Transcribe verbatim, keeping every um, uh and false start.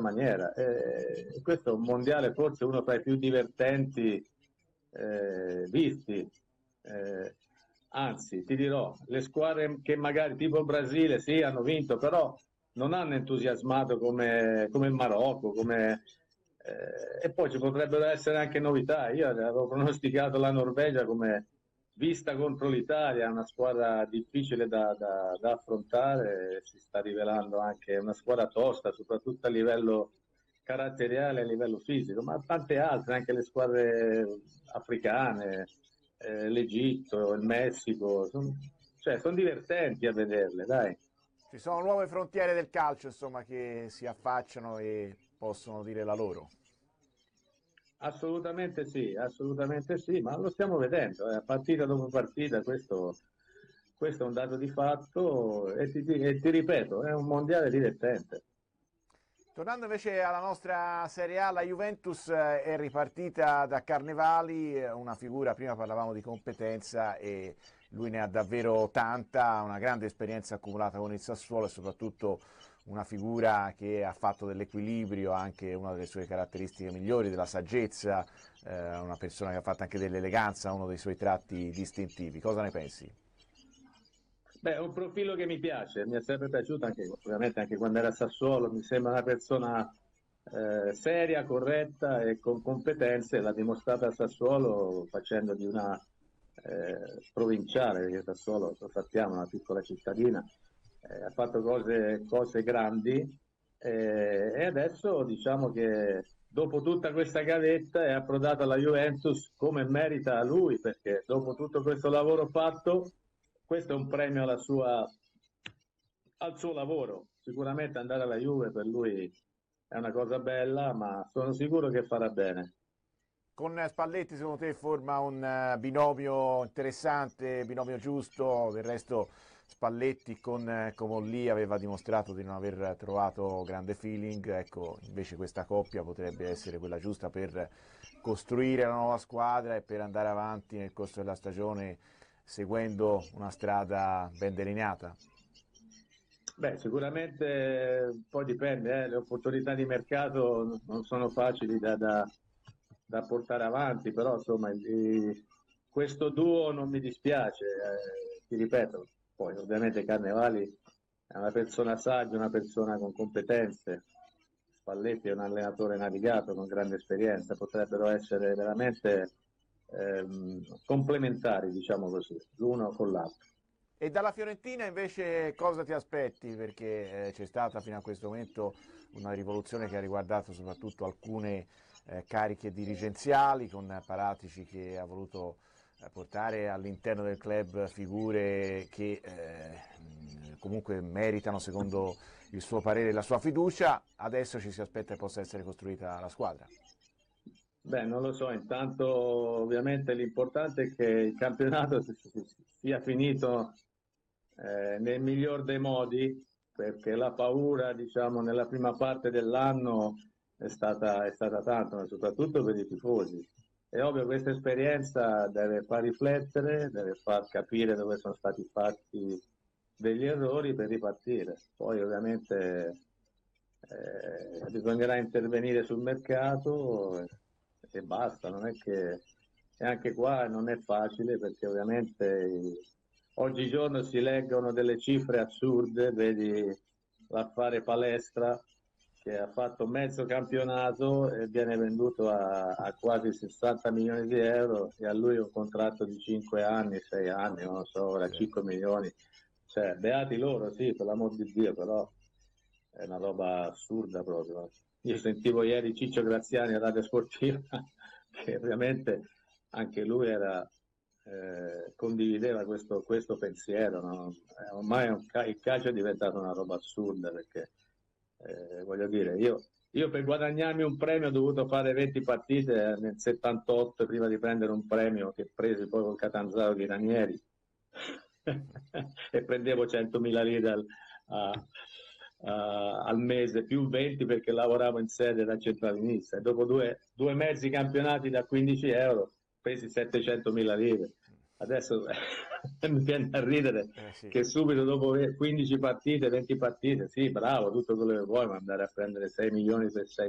maniera. E questo è un mondiale forse uno tra i più divertenti eh, visti. Eh, anzi, ti dirò, le squadre che magari tipo il Brasile sì hanno vinto, però non hanno entusiasmato come, come il Marocco, come, eh, e poi ci potrebbero essere anche novità. Io avevo pronosticato la Norvegia come vista contro l'Italia, una squadra difficile da, da, da affrontare, si sta rivelando anche una squadra tosta, soprattutto a livello caratteriale e a livello fisico, ma tante altre, anche le squadre africane, eh, l'Egitto, il Messico, son, cioè sono divertenti a vederle, dai. Ci sono nuove frontiere del calcio, insomma, che si affacciano e possono dire la loro. Assolutamente sì, assolutamente sì, ma lo stiamo vedendo, eh, partita dopo partita, questo, questo è un dato di fatto e ti, e ti ripeto, è un mondiale divertente. Tornando invece alla nostra Serie A, la Juventus eh, è ripartita da Carnevali, eh, una figura, prima parlavamo di competenza e lui ne ha davvero tanta, una grande esperienza accumulata con il Sassuolo e soprattutto una figura che ha fatto dell'equilibrio anche una delle sue caratteristiche migliori, della saggezza, eh, una persona che ha fatto anche dell'eleganza, uno dei suoi tratti distintivi. Cosa ne pensi? Beh, è un profilo che mi piace, mi è sempre piaciuto, anche, ovviamente anche quando era a Sassuolo, mi sembra una persona eh, seria, corretta e con competenze, l'ha dimostrata a Sassuolo facendo di una eh, provinciale, perché Sassuolo, lo sappiamo, è una piccola cittadina, eh, ha fatto cose, cose grandi eh, e adesso diciamo che dopo tutta questa gavetta è approdato alla Juventus come merita lui, perché dopo tutto questo lavoro fatto questo è un premio alla sua, al suo lavoro. Sicuramente andare alla Juve per lui è una cosa bella, ma sono sicuro che farà bene. Con Spalletti secondo te forma un eh, binomio interessante, binomio giusto? Del resto Spalletti con eh, Comolli aveva dimostrato di non aver trovato grande feeling, ecco invece questa coppia potrebbe essere quella giusta per costruire la nuova squadra e per andare avanti nel corso della stagione seguendo una strada ben delineata. Beh, sicuramente poi dipende, eh, le opportunità di mercato non sono facili da, da- da portare avanti, però insomma il- questo duo non mi dispiace, eh, ti ripeto, poi ovviamente Carnevali è una persona saggia, una persona con competenze, Spalletti è un allenatore navigato con grande esperienza, potrebbero essere veramente ehm, complementari, diciamo così, l'uno con l'altro. E dalla Fiorentina invece cosa ti aspetti? Perché eh, c'è stata fino a questo momento una rivoluzione che ha riguardato soprattutto alcune eh, cariche dirigenziali, con Paratici che ha voluto eh, portare all'interno del club figure che eh, comunque meritano secondo il suo parere e la sua fiducia. Adesso ci si aspetta che possa essere costruita la squadra. Beh, non lo so, intanto ovviamente l'importante è che il campionato si- si- si- sia finito eh, nel miglior dei modi, perché la paura, diciamo, nella prima parte dell'anno è stata, è stata tanta, ma soprattutto per i tifosi. È ovvio che questa esperienza deve far riflettere, deve far capire dove sono stati fatti degli errori per ripartire. Poi ovviamente eh, bisognerà intervenire sul mercato e, e basta, non è che e anche qua non è facile perché ovviamente i- oggigiorno si leggono delle cifre assurde, vedi l'affare Palestra che ha fatto mezzo campionato e viene venduto a, a quasi sessanta milioni di euro e a lui un contratto di cinque anni, sei anni, non lo so, ora Sì. cinque milioni. Cioè, beati loro, sì, per l'amor di Dio, però è una roba assurda proprio. Io sentivo ieri Ciccio Graziani a Radio Sportiva, che ovviamente anche lui era, eh, condivideva questo, questo pensiero. No? Eh, ormai è un ca- il calcio è diventato una roba assurda perché, eh, voglio dire, io, io per guadagnarmi un premio ho dovuto fare venti partite nel settantotto prima di prendere un premio che presi poi col Catanzaro di Ranieri e prendevo centomila lire al, a- a- al mese più venti perché lavoravo in sede da centralinista e dopo due, due mezzi campionati da quindici euro presi settecentomila lire. adesso mi viene a ridere Eh, sì. che subito dopo quindici partite, venti partite, sì, bravo, tutto quello che vuoi, ma andare a prendere sei milioni per sei